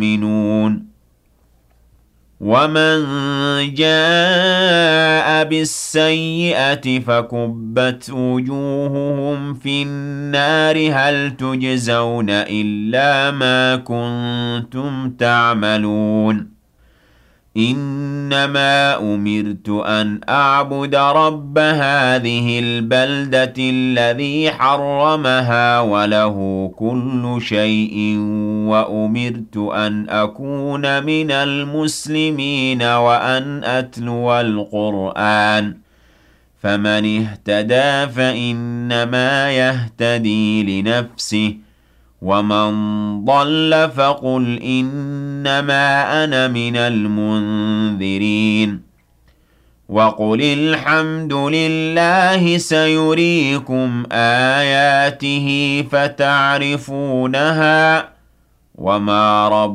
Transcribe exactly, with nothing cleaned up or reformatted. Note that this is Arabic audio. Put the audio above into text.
يؤمنون ومن جاء بالسيئة فكبت وجوههم في النار هل تجزون إلا ما كنتم تعملون إنما أمرت أن أعبد رب هذه البلدة الذي حرمها وله كل شيء وأمرت أن أكون من المسلمين وأن أتلو القرآن فمن اهتدى فإنما يهتدي لنفسه ومن ضل فقل إنما أنا من المنذرين وقل الحمد لله سيريكم آياته فتعرفونها وما رب